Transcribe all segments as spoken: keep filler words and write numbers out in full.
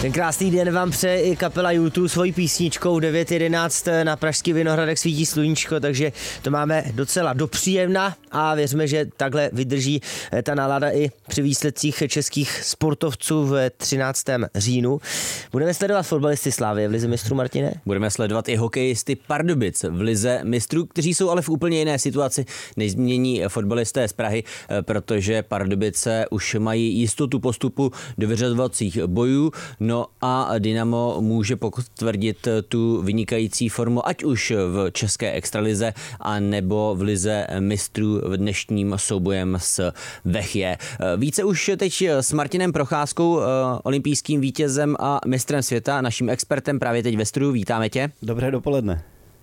Ten krásný den vám přeje i kapela U dva svojí písničkou devět jedenáct na pražských Vinohradech svítí sluníčko, takže to máme docela dopříjemna a věřme, že takhle vydrží ta nálada i při výsledcích českých sportovců v třináctém říjnu. Budeme sledovat fotbalisty Slávie v lize mistrů, Martine? Budeme sledovat i hokejisty Pardubic v lize mistrů, kteří jsou ale v úplně jiné situaci než zmínění fotbalisté z Prahy, protože Pardubice už mají jistotu postupu do vyřazovacích bojů, no a Dynamo může potvrdit tu vynikající formu, ať už v české extralize, a nebo v lize mistrů v dnešním soubojem s Vechje. Více už teď s Martinem Procházkou, olympijským vítězem a mistrem světa, naším expertem právě teď ve studiu. Vítáme tě. Dobré dopoledne.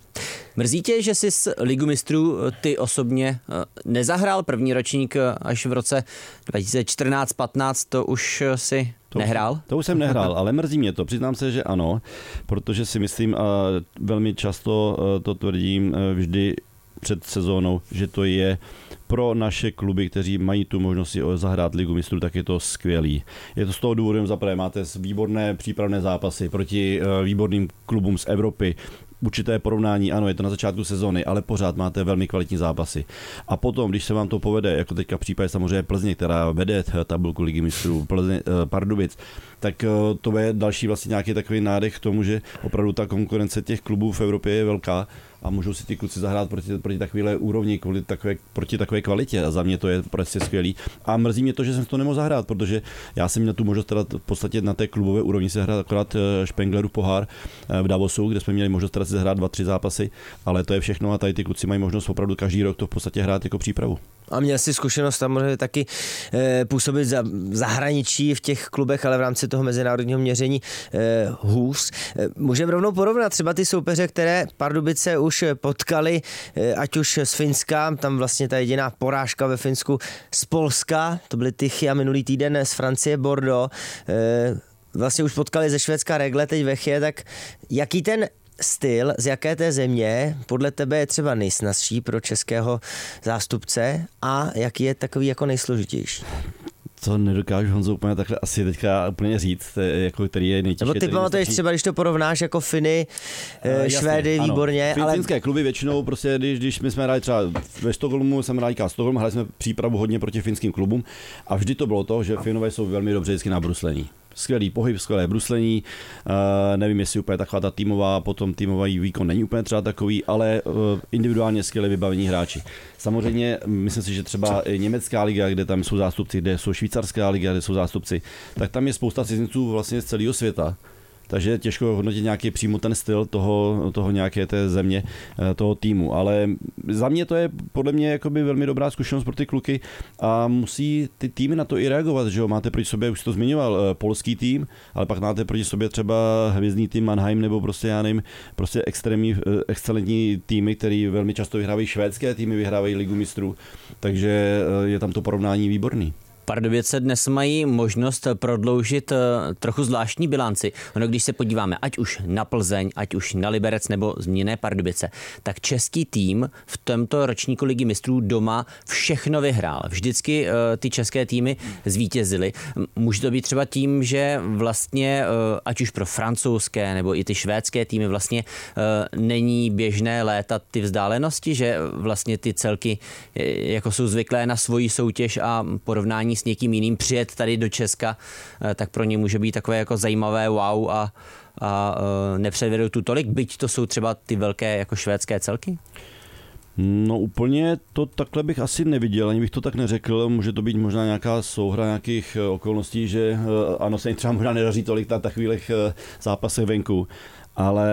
Mrzí tě, že jsi s Ligu mistrů ty osobně nezahrál první ročník až v roce dva tisíce čtrnáct patnáct, to už si to nehrál? Už, to už jsem nehrál, ale mrzí mě to, přiznám se, že ano, protože si myslím a velmi často to tvrdím vždy před sezónou, že to je pro naše kluby, kteří mají tu možnost si zahrát Ligu mistrů, tak je to skvělý. Je to z toho důvodu, za prvé máte výborné přípravné zápasy proti výborným klubům z Evropy, určité porovnání, ano, je to na začátku sezóny, ale pořád máte velmi kvalitní zápasy. A potom, když se vám to povede, jako teďka v případě samozřejmě Plzně, která vede tabulku Ligy mistrů, Plzně, Pardubic, tak to je další vlastně nějaký takový nádech k tomu, že opravdu ta konkurence těch klubů v Evropě je velká a můžou si ty kluci zahrát proti, proti takovéhle úrovni, kvůli takové, proti takové kvalitě a za mě to je prostě skvělý. A mrzí mě to, že jsem to nemohl zahrát, protože já jsem měl tu možnost teda v podstatě na té klubové úrovni se hrát akorát Špenglerův pohár v Davosu, kde jsme měli možnost teda si zahrát dva, tři zápasy, ale to je všechno a tady ty kluci mají možnost opravdu každý rok to v podstatě hrát jako přípravu. A měl jsi zkušenost tam možná taky e, působit za, v zahraničí v těch klubech, ale v rámci toho mezinárodního měření e, hůř. E, můžeme rovnou porovnat třeba ty soupeře, které Pardubice už potkali, e, ať už z Finska, tam vlastně ta jediná porážka ve Finsku, z Polska, to byly Tychy, a minulý týden z Francie Bordeaux, e, vlastně už potkali ze Švédska Rögle, teď Vechje, tak jaký ten styl, z jaké té země podle tebe je třeba nejsnazší pro českého zástupce a jaký je takový jako nejsložitější? To nedokážu, Honzo, úplně takhle asi teďka úplně říct, jako který je nejtěžší. Nebo ty pamatuješ třeba, když to porovnáš jako Finy, uh, Švédy, ano, výborně. Ale finské kluby většinou, prostě, když, když my jsme hráli třeba ve Stockholmu, jsem hráli Stockholm, hráli jsme přípravu hodně proti finským klubům a vždy to bylo to, že Finové jsou velmi dobře vždycky na bruslení. Skvělý pohyb, skvělé bruslení, uh, nevím, jestli úplně taková ta týmová, potom týmový výkon není úplně třeba takový, ale uh, individuálně skvěle vybavení hráči. Samozřejmě, myslím si, že třeba německá liga, kde tam jsou zástupci, kde jsou švýcarská liga, kde jsou zástupci, tak tam je spousta cizinců vlastně z celého světa. Takže je těžko hodnotit nějaký přímo ten styl toho, toho nějaké té země, toho týmu. Ale za mě to je podle mě jakoby velmi dobrá zkušenost pro ty kluky a musí ty týmy na to i reagovat, že jo? Máte proti sobě, už jsi to zmiňoval, polský tým, ale pak máte proti sobě třeba hvězdný tým Mannheim nebo prostě já nevím, prostě extrémní, excelentní týmy, který velmi často vyhrávají švédské týmy, vyhrávají Ligu mistrů, takže je tam to porovnání výborný. Pardubice dnes mají možnost prodloužit trochu zvláštní bilanci. Ono, když se podíváme ať už na Plzeň, ať už na Liberec nebo zmíněné Pardubice, tak český tým v tomto ročníku Ligy mistrů doma všechno vyhrál. Vždycky uh, ty české týmy zvítězily. Může to být třeba tím, že vlastně uh, ať už pro francouzské nebo i ty švédské týmy vlastně uh, není běžné létat ty vzdálenosti, že vlastně ty celky jako jsou zvyklé na svoji soutěž a porovnání s někým jiným přijet tady do Česka, tak pro ně může být takové jako zajímavé wow a, a nepředvedou tu tolik, byť to jsou třeba ty velké jako švédské celky? No úplně to takhle bych asi neviděl, ani bych to tak neřekl, může to být možná nějaká souhra nějakých okolností, že ano, se jim třeba možná nedaří tolik na takových zápasech venku, ale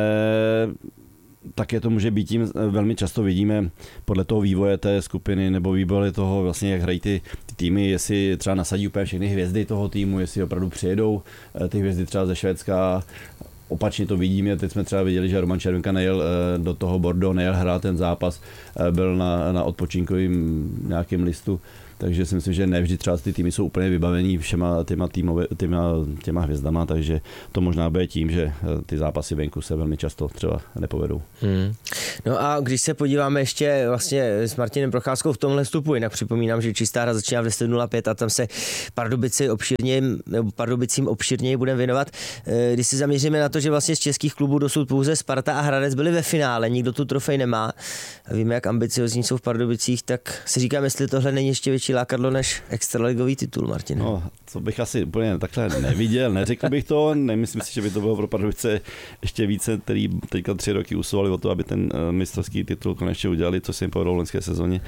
také to může být tím, velmi často vidíme podle toho vývoje té skupiny nebo vývoje toho vlastně, jak hrají ty, ty týmy, jestli třeba nasadí úplně všechny hvězdy toho týmu, jestli opravdu přijedou ty hvězdy třeba ze Švédska. Opačně to vidíme, teď jsme třeba viděli, že Roman Červenka nejel do toho Bordeaux, nejel hrát ten zápas, byl na, na odpočinkovým nějakém listu takže si myslím, že ne vždy třeba ty týmy jsou úplně vybavení všema těma, týmové, těma, těma hvězdama, takže to možná bude tím, že ty zápasy venku se velmi často třeba nepovedou. Hmm. No a když se podíváme ještě vlastně s Martinem Procházkou v tomhle vstupu, jinak připomínám, že Čistá hra začíná v deset nula pět a tam se Pardubici obšírně, nebo Pardubicím obšírněji budeme věnovat. Když se zaměříme na to, že vlastně z českých klubů dosud pouze Sparta a Hradec byli ve finále, nikdo tu trofej nemá. A víme, jak ambiciozní jsou v Pardubicích, tak si říkám, jestli tohle není ještě větší lákadlo než extraligový titul, Martin. No, co bych asi úplně takhle neviděl, neřekl bych to, nemyslím si, že by to bylo pro Pardubice ještě více, který teďka tři roky usilovali o to, aby ten mistrovský titul konečně udělali, co se jim povedlo v loňské sezóně.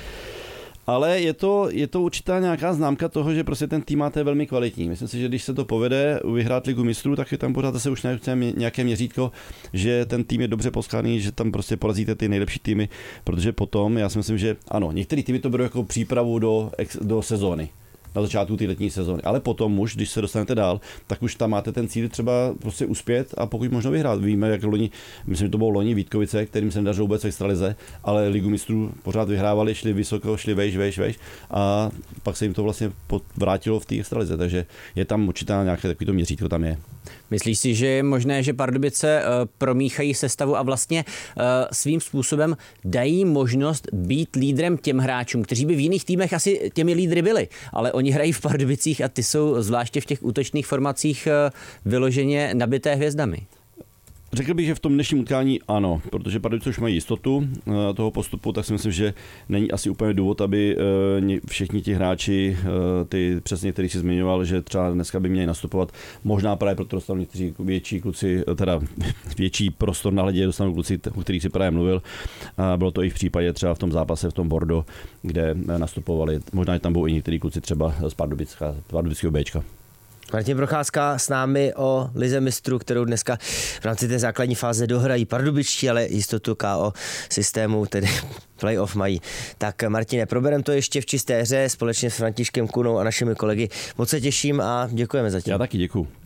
Ale je to, je to určitá nějaká známka toho, že prostě ten tým máte velmi kvalitní. Myslím si, že když se to povede vyhrát ligu mistrů, tak je tam pořád zase už nějaké měřítko, že ten tým je dobře poskládaný, že tam prostě porazíte ty nejlepší týmy, protože potom, já si myslím, že ano, některé týmy to berou jako přípravu do, do sezóny. Na začátku té letní sezóny. Ale potom už, když se dostanete dál, tak už tam máte ten cíl třeba prostě uspět a pokud možno vyhrát. Víme, jak loni, myslím, že to bylo loni Vítkovice, kterým se nedařilo vůbec v extralize, ale ligu mistrů pořád vyhrávali, šli vysoko, šli vejš, vejš, vejš a pak se jim to vlastně vrátilo v té extralize, takže je tam určitá nějaké takový měřítko tam je. Myslíš si, že je možné, že Pardubice uh, promíchají sestavu a vlastně uh, svým způsobem dají možnost být lídrem těm hráčům, kteří by v jiných týmech asi těmi lídry byli, ale oni hrají v Pardubicích a ty jsou zvláště v těch útočných formacích uh, vyloženě nabité hvězdami? Řekl bych, že v tom dnešním utkání ano, protože Pardubice už mají jistotu toho postupu, tak si myslím, že není asi úplně důvod, aby všichni ti hráči, ty přesně, který si zmiňoval, že třeba dneska by měli nastupovat, možná právě proto dostanou někteří větší kluci, teda větší prostor na hledě dostanou kluci, o kterých si právě mluvil. A bylo to i v případě třeba v tom zápase v tom Bordeaux, kde nastupovali, možná tam budou i některý kluci třeba z Pardubického Béčka. Martin Procházka s námi o lize mistrů, kterou dneska v rámci té základní fáze dohrají pardubičtí, ale jistotu K O systému, tedy playoff mají. Tak Martine, probereme to ještě v čisté hře společně s Františkem Kunou a našimi kolegy. Moc se těším a děkujeme zatím. Já taky děkuju.